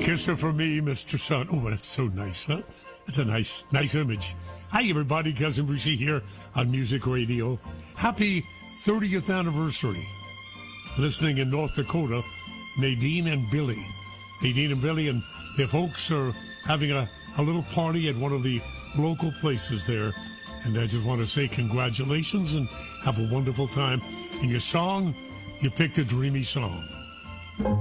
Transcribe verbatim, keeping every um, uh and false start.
Kiss her for me, Mister Sun. Oh, that's so nice, huh? That's a nice, nice image. Hi, everybody. Cousin Brucey here on Music Radio. Happy thirtieth anniversary. Listening in North Dakota, Nadine and Billy. Nadine and Billy and their folks are having a, a little party at one of the local places there. And I just want to say congratulations and have a wonderful time. And your song, you picked a dreamy song.